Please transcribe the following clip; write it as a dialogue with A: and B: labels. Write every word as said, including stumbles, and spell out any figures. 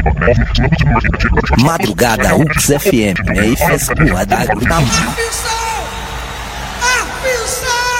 A: Madrugada U X F M, é frescura da gruta.
B: Atenção! Atenção!